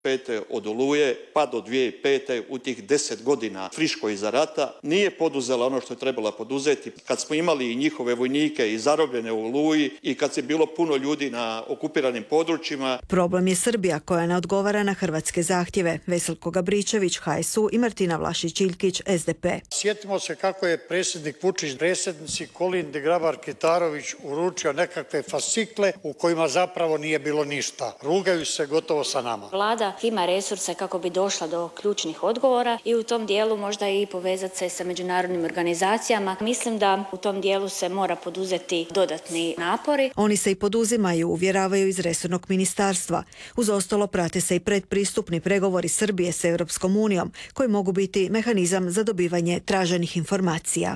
2005. od Oluje pa do 2005. u tih 10 godina friško iza rata nije poduzela ono što je trebala poduzeti. Kad smo imali i njihove vojnike i zarobljene u Oluji i kad se bilo puno ljudi na okupiranim područjima. Problem je Srbija koja ne odgovara na hrvatske zahtjeve. Veselko Gabričević, HSU i Martina Vlašić-Iljkić, SDP. Sjetimo se kako je predsjednik Vučić predsjednici Kolindi Grabar-Kitarović uručio nekakve fascikle u kojima zapravo nije bilo ništa. Rugaju se gotovo sa nama. Vlada ima resurse kako bi došla do ključnih odgovora i u tom dijelu možda i povezati se sa međunarodnim organizacijama. Mislim da u tom dijelu se mora poduzeti dodatni napori. Oni se i poduzimaju, uvjeravaju iz resornog ministarstva. Uz ostalo prate se i predpristupni pregovori Srbije s Europskom unijom, koji mogu biti mehanizam za dobivanje traženih informacija.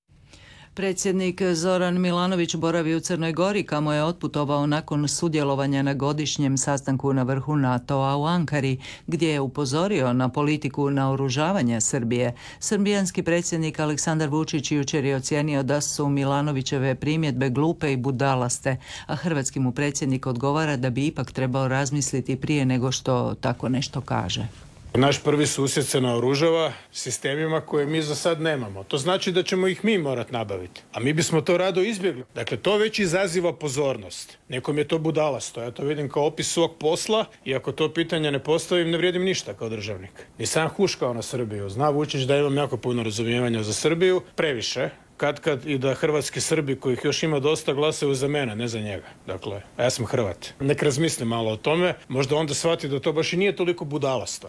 Predsjednik Zoran Milanović boravi u Crnoj Gori, kamo je otputovao nakon sudjelovanja na godišnjem sastanku na vrhu NATO-a u Ankari, gdje je upozorio na politiku naoružavanja Srbije. Srbijanski predsjednik Aleksandar Vučić jučer je ocijenio da su Milanovićeve primjedbe glupe i budalaste, a hrvatski mu predsjednik odgovara da bi ipak trebao razmisliti prije nego što tako nešto kaže. Naš prvi susjed se naoružava sistemima koje mi za sad nemamo. To znači da ćemo ih mi morati nabaviti. A mi bismo to rado izbjegli. Dakle, to već izaziva pozornost. Nekom je to budalasto. Ja to vidim kao opis svog posla i ako to pitanje ne postavim, ne vrijedim ništa kao državnik. Nisam huškao na Srbiju. Zna Vučić da imam jako puno razumijevanja za Srbiju. Previše. Kad i da hrvatski Srbi, kojih još ima dosta, glasaju za mene, ne za njega. Dakle, ja sam Hrvat. Nek razmisli malo o tome. Možda onda shvati da to baš i nije toliko budalasto.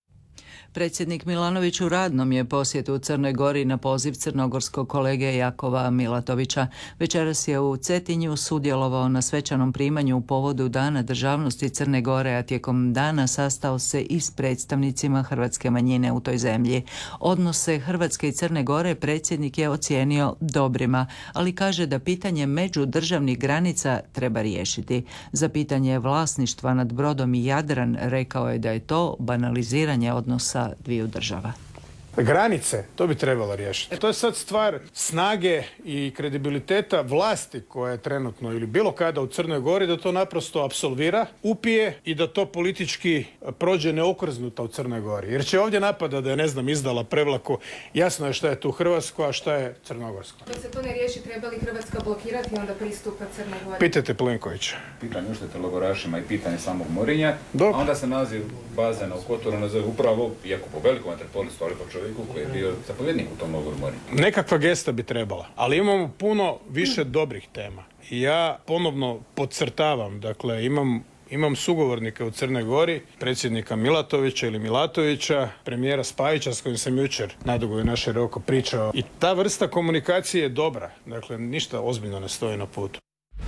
Predsjednik Milanović u radnom je posjetu u Crnoj Gori na poziv crnogorskog kolege Jakova Milatovića. Večeras je u Cetinju sudjelovao na svečanom primanju u povodu Dana državnosti Crne Gore, a tijekom dana sastao se i s predstavnicima hrvatske manjine u toj zemlji. Odnose Hrvatske i Crne Gore predsjednik je ocijenio dobrima, ali kaže da pitanje međudržavnih granica treba riješiti. Za pitanje vlasništva nad brodom Jadran rekao je da je to banaliziranje odnosa dviju država. Granice, to bi trebalo riješiti. To je sad stvar snage i kredibiliteta vlasti koja je trenutno ili bilo kada u Crnoj Gori da to naprosto apsolvira, upije i da to politički prođe neokrznuto u Crnoj Gori. Jer će ovdje napada da je, ne znam, izdala prevlaku. Jasno je šta je tu hrvatsko, a šta je crnogorsko. Dok se to ne riješi, treba li Hrvatska blokirati i onda pristupa Crnoj Gori? Pitajte Plenkovića. Pitanje uštete logorašima i pitanje samog morenja, a onda se naziv bazena u Kotoru nazove upravo, iako po velikom metropolistu, ali po čovjeku koji je bio zapovjednik u tom logoru morenja. Nekakva gesta bi trebala, ali imamo puno više dobrih tema. I ja ponovno podcrtavam, dakle imam sugovornika u Crnoj Gori, predsjednika Milatovića ili Milatovića, premijera Spajića s kojim sam jučer nadugo i naširoko pričao. I ta vrsta komunikacije je dobra, dakle ništa ozbiljno ne stoji na putu.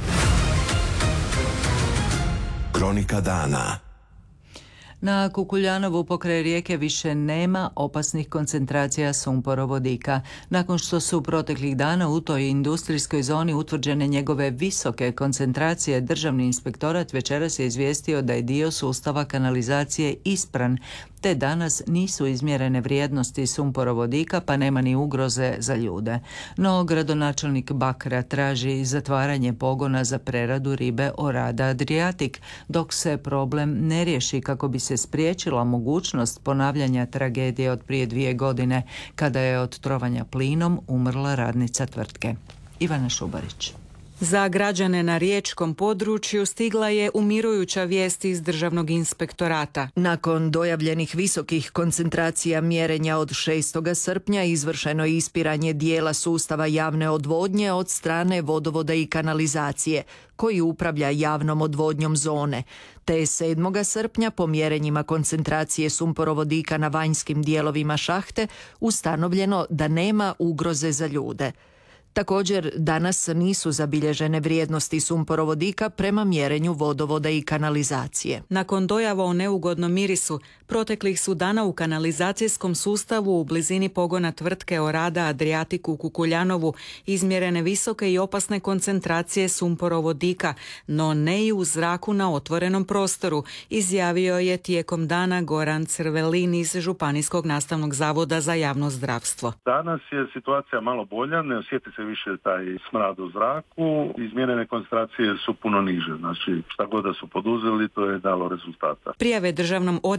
Kronika dana. Na Kukuljanovu pokraj rijeke više nema opasnih koncentracija sumporovodika. Nakon što su proteklih dana u toj industrijskoj zoni utvrđene njegove visoke koncentracije, Državni inspektorat večeras je izvijestio da je dio sustava kanalizacije ispran, te danas nisu izmjerene vrijednosti sumporovodika pa nema ni ugroze za ljude. No, gradonačelnik Bakra traži zatvaranje pogona za preradu ribe Orada Adriatic, dok se problem ne riješi kako bi se spriječila mogućnost ponavljanja tragedije od prije 2 godine, kada je od trovanja plinom umrla radnica tvrtke. Ivana Šubarić. Za građane na riječkom području stigla je umirujuća vijest iz Državnog inspektorata. Nakon dojavljenih visokih koncentracija mjerenja od 6. srpnja izvršeno je ispiranje dijela sustava javne odvodnje od strane vodovoda i kanalizacije, koji upravlja javnom odvodnjom zone. Te 7. srpnja po mjerenjima koncentracije sumporovodika na vanjskim dijelovima šahte ustanovljeno da nema ugroze za ljude. Također, danas nisu zabilježene vrijednosti sumporovodika prema mjerenju vodovoda i kanalizacije. Nakon dojava o neugodnom mirisu, proteklih su dana u kanalizacijskom sustavu u blizini pogona tvrtke Orada Adriatic u Kukuljanovu izmjerene visoke i opasne koncentracije sumporovodika, no ne i u zraku na otvorenom prostoru, izjavio je tijekom dana Goran Crvelin iz Županijskog nastavnog zavoda za javno zdravstvo. Danas je situacija malo bolja, ne osjeti se se više taj smrad u zraku. Izmjerene koncentracije su puno niže, znači šta god da su poduzeli to je dalo rezultata. Prijave Državnom